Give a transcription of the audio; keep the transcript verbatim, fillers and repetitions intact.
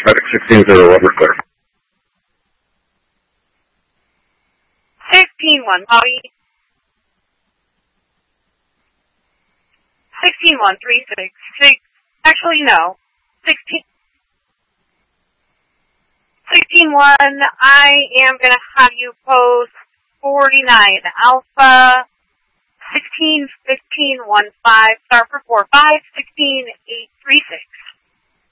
Medic sixteen zero one, we're clear. sixteen one, Bobby. sixteen one, three six six. Actually, no. sixteen. sixteen one, I am going to have you pose forty-nine Alpha. sixteen fifteen one five, start for four five, sixteen eight three six.